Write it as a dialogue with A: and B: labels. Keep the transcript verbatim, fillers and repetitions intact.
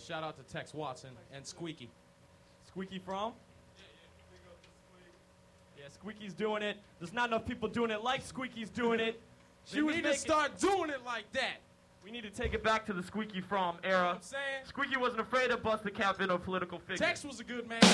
A: shout out to Tex Watson and Squeaky.
B: Squeaky from? Yeah, Squeaky's doing it. There's not enough people doing it like Squeaky's doing it.
A: She need to start doing it like that.
B: We need to take it back to the Squeaky from era.
A: You know what I'm saying?
B: Squeaky wasn't afraid to bust the cap in a political figure.
A: Tex was a good man.